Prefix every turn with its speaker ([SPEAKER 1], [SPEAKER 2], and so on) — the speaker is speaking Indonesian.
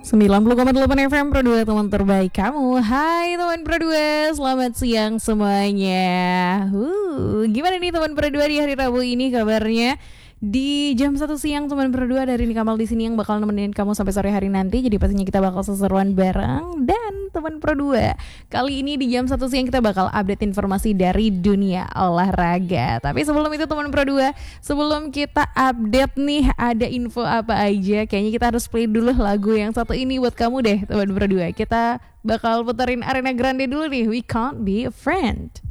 [SPEAKER 1] 90,8 FM Pro 2, teman terbaik kamu. Hai teman Pro 2, selamat siang semuanya. Gimana nih teman Pro 2 di hari Rabu ini kabarnya? Di jam 1 siang teman Pro 2 dari Kamal di sini yang bakal nemenin kamu sampai sore hari nanti. Jadi pastinya kita bakal seseruan bareng. Dan teman Pro 2, kali ini di jam 1 siang kita bakal update informasi dari dunia olahraga. Tapi sebelum itu teman Pro 2, sebelum kita update nih ada info apa aja, kayaknya kita harus play dulu lagu yang satu ini buat kamu deh teman Pro 2. Kita bakal puterin Ariana Grande dulu nih, We Can't Be a Friend.